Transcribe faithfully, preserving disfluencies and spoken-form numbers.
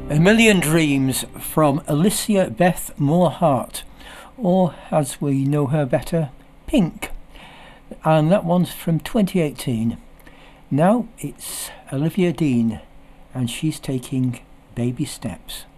A Million Dreams from Alicia Beth Moore-Hart, or as we know her better, Pink. And that one's from twenty eighteen. Now it's Olivia Dean, and she's taking baby steps.